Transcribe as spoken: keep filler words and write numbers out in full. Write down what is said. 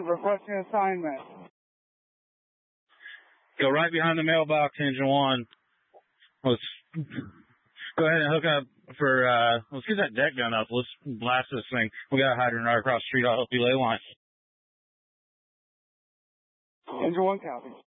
one, requesting assignment. Go right behind the mailbox, Engine one. Let's go ahead and hook up for, uh, let's get that deck gun up. Let's blast this thing. We got a hydrant right across the street. I'll help you lay line. Engine one, copy.